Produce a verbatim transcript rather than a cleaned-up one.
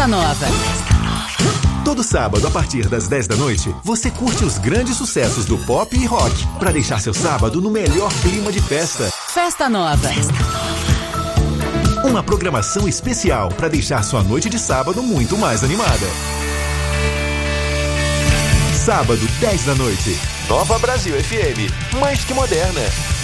Festa Nova. Todo sábado, a partir das dez da noite, você curte os grandes sucessos do pop e rock, para deixar seu sábado no melhor clima de festa. Festa Nova. Uma programação especial para deixar sua noite de sábado muito mais animada. Sábado, dez da noite. Nova Brasil F M, mais que moderna.